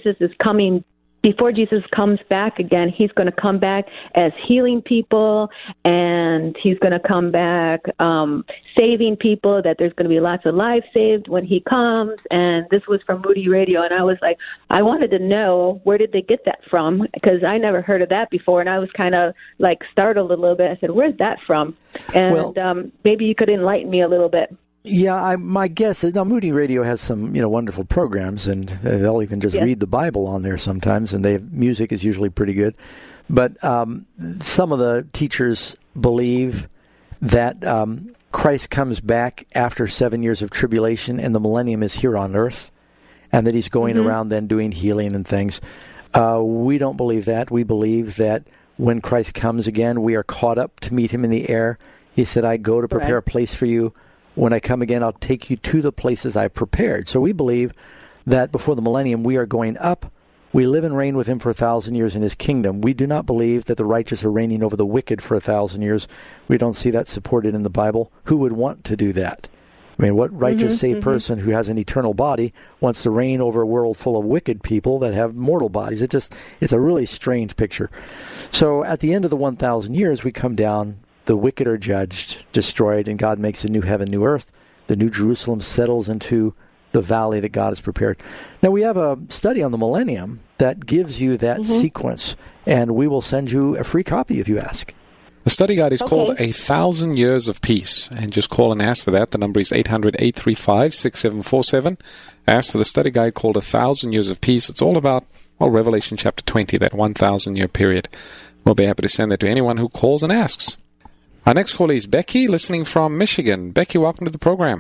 Jesus is coming. Before Jesus comes back again, he's going to come back as healing people, and he's going to come back saving people, that there's going to be lots of lives saved when he comes. And this was from Moody Radio, and I was like, I wanted to know, where did they get that from? Because I never heard of that before, and I was kind of like startled a little bit. I said, where's that from? And maybe you could enlighten me a little bit. Yeah, my guess is, now Moody Radio has some, wonderful programs, and they'll even just read the Bible on there sometimes, and music is usually pretty good. But some of the teachers believe that Christ comes back after 7 years of tribulation, and the millennium is here on earth, and that he's going around then doing healing and things. We don't believe that. We believe that when Christ comes again, we are caught up to meet him in the air. He said, I go to prepare a place for you. When I come again, I'll take you to the places I've prepared. So we believe that before the millennium, we are going up. We live and reign with him for 1,000 years in his kingdom. We do not believe that the righteous are reigning over the wicked for 1,000 years. We don't see that supported in the Bible. Who would want to do that? I mean, what righteous, saved person who has an eternal body wants to reign over a world full of wicked people that have mortal bodies? It's a really strange picture. So at the end of the 1,000 years, we come down. The wicked are judged, destroyed, and God makes a new heaven, new earth. The new Jerusalem settles into the valley that God has prepared. Now, we have a study on the millennium that gives you that sequence, and we will send you a free copy if you ask. The study guide is called 1,000 Years of Peace, and just call and ask for that. The number is 800-835-6747. Ask for the study guide called 1,000 Years of Peace. It's all about, Revelation chapter 20, that 1,000-year period. We'll be happy to send that to anyone who calls and asks. Our next caller is Becky, listening from Michigan. Becky, welcome to the program.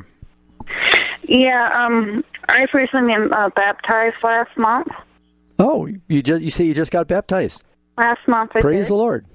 Yeah, I recently been baptized last month. Oh, you say you just got baptized? Last month, I Praise the Lord.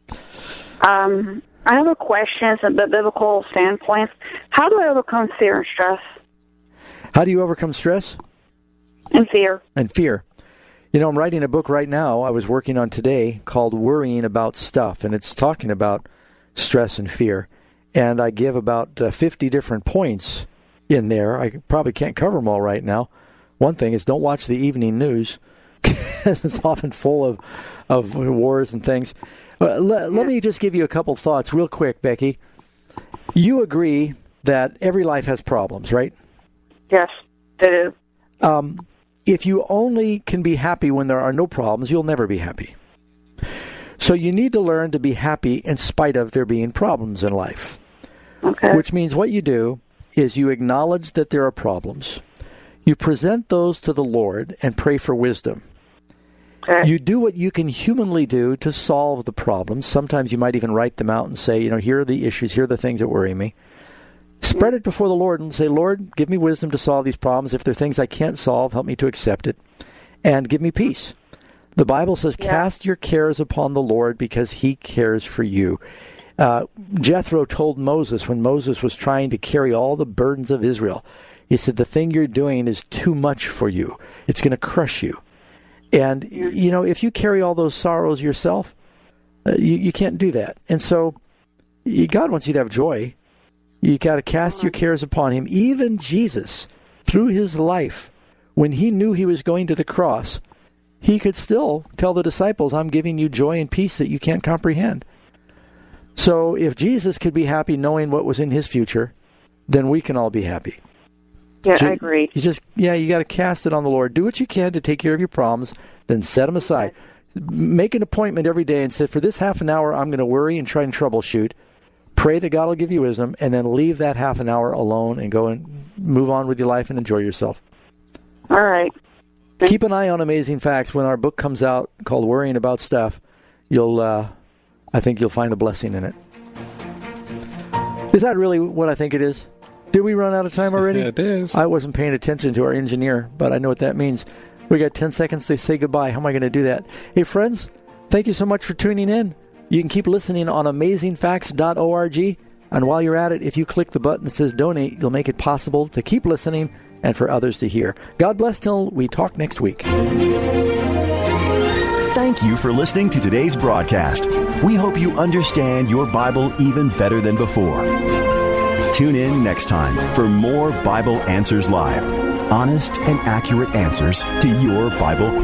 I have a question from the biblical standpoint. How do I overcome fear and stress? How do you overcome stress? And fear. And fear. I'm writing a book right now I was working on today called Worrying About Stuff, and it's talking about stress and fear. And I give about 50 different points in there. I probably can't cover them all right now. One thing is, don't watch the evening news, because it's often full of wars and things. Let me just give you a couple thoughts real quick, Becky. You agree that every life has problems, right? Yes, I do. If you only can be happy when there are no problems, you'll never be happy. So you need to learn to be happy in spite of there being problems in life. Okay. Which means what you do is you acknowledge that there are problems. You present those to the Lord and pray for wisdom. Okay. You do what you can humanly do to solve the problems. Sometimes you might even write them out and say, here are the issues, here are the things that worry me. Spread it before the Lord and say, Lord, give me wisdom to solve these problems. If there are things I can't solve, help me to accept it. And give me peace. The Bible says, cast your cares upon the Lord because he cares for you. Jethro told Moses, when Moses was trying to carry all the burdens of Israel, he said, the thing you're doing is too much for you. It's going to crush you. And, if you carry all those sorrows yourself, you can't do that. And so God wants you to have joy. You got to cast your cares upon him. Even Jesus, through his life, when he knew he was going to the cross, he could still tell the disciples, I'm giving you joy and peace that you can't comprehend. So if Jesus could be happy knowing what was in his future, then we can all be happy. Yeah, I agree. You got to cast it on the Lord. Do what you can to take care of your problems, then set them aside. Make an appointment every day and say, for this half an hour, I'm going to worry and try and troubleshoot. Pray that God will give you wisdom, and then leave that half an hour alone and go and move on with your life and enjoy yourself. All right. Keep an eye on Amazing Facts. When our book comes out called Worrying About Stuff, I think you'll find a blessing in it. Is that really what I think it is? Did we run out of time already? Yeah, it is. I wasn't paying attention to our engineer, but I know what that means. We got 10 seconds to say goodbye. How am I going to do that? Hey, friends, thank you so much for tuning in. You can keep listening on amazingfacts.org. And while you're at it, if you click the button that says donate, you'll make it possible to keep listening and for others to hear. God bless till we talk next week. Thank you for listening to today's broadcast. We hope you understand your Bible even better than before. Tune in next time for more Bible Answers Live. Honest and accurate answers to your Bible questions.